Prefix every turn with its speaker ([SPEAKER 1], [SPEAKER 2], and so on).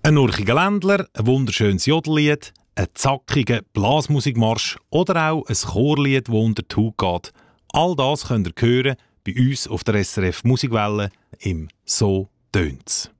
[SPEAKER 1] Ein urchiger Ländler, ein wunderschönes Jodellied, ein zackiger Blasmusikmarsch oder auch ein Chorlied, das unter die Haut geht. All das könnt ihr hören bei uns auf der SRF Musikwelle im «So tönt's».